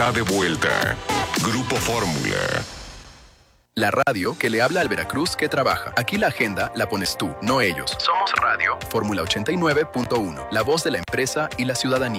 está de vuelta. Grupo Fórmula. La radio que le habla al Veracruz que trabaja. Aquí la agenda la pones tú, no ellos. Somos Radio Fórmula 89.1, la voz de la empresa y la ciudadanía.